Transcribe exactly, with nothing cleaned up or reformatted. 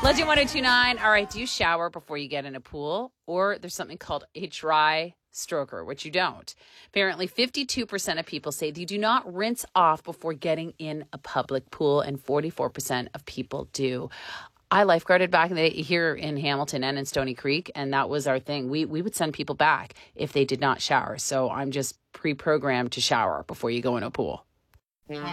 Legend one oh two nine. All right, do you shower before you get in a pool? Or there's something called a dry stroker, which you don't. Apparently, fifty-two percent of people say they do not rinse off before getting in a public pool, and forty-four percent of people do. I lifeguarded back in the day here in Hamilton and in Stony Creek, and that was our thing. We we would send people back if they did not shower. So I'm just pre-programmed to shower before you go in a pool.